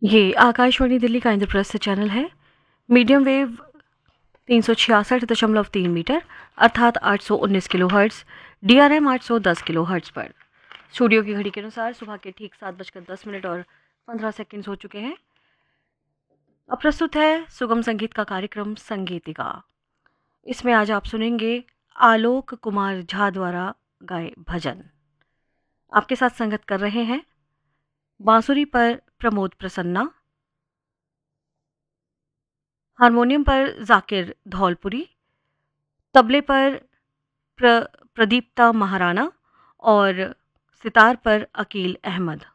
ये आकाशवाणी दिल्ली का इंद्रप्रस्थ चैनल है। मीडियम वेव 366.3 मीटर अर्थात 819 किलोहर्ट्ज़, DRM 810 किलोहर्ट्ज़ पर। स्टूडियो की घड़ी के अनुसार सुबह के ठीक 7:10 और 15 सेकंड हो चुके हैं। अब प्रस्तुत है सुगम संगीत का कार्यक्रम संगीतिका। इसमें आज आप सुनेंगे आलोक कुमार झा द्वारा गाए भजन। आपके साथ संगत कर रहे हैं बांसुरी पर प्रमोद प्रसन्ना, हारमोनियम पर जाकिर धौलपुरी, तबले पर प्रदीप्ता महाराणा और सितार पर अकील अहमद।